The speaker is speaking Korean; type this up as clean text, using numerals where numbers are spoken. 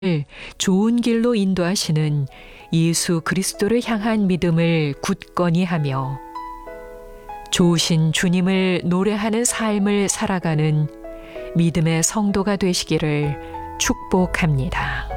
좋은 길로 인도하시는 예수 그리스도를 향한 믿음을 굳건히 하며 좋으신 주님을 노래하는 삶을 살아가는 믿음의 성도가 되시기를 축복합니다.